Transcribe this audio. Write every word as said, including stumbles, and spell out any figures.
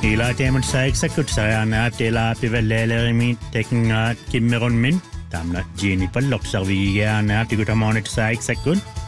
Ila teemat saiksakkut sayaanaat tela pivelleelerimi tekingaat kimmerun min tamna Jennifer lopsarviigaanaat tikutamoonit saiksakkut